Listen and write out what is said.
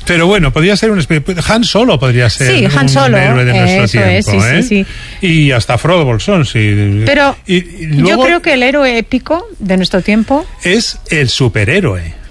Pero bueno, podría ser Han Solo podría ser Han Solo, un héroe de nuestro tiempo, sí. Y hasta Frodo Bolsón, sí. Pero y luego, yo creo que el héroe épico de nuestro tiempo es el superhéroe.